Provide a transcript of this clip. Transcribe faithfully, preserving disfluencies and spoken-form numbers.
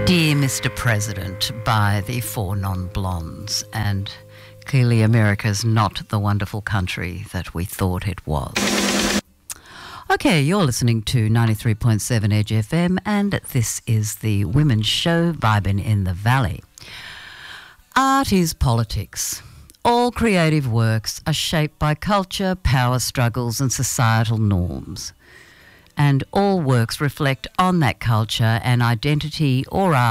Dear Mister President by the Four Non-Blondes, and clearly America's not the wonderful country that we thought it was. Okay, you're listening to ninety-three point seven Edge F M, and this is the Women's Show, Vibin' in the Valley. Art is politics. All creative works are shaped by culture, power struggles and societal norms. And all works reflect on that culture and identity or art